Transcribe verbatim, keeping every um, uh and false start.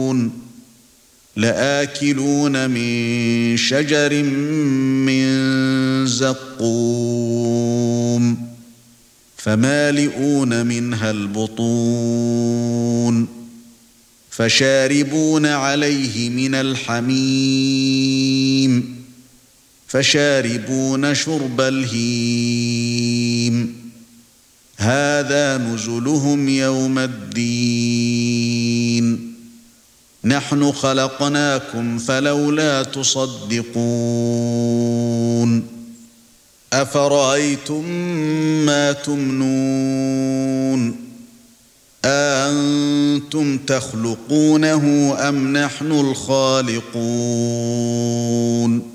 لآكلون من شجر من زقوم فمالئون منها البطون فشاربون عليه من الحميم فشاربون شرب الهيم هذا نزلهم يوم الدين نحن خلقناكم فلولا تصدقون أفرأيتم ما تمنون أأنتم تخلقونه أم نحن الخالقون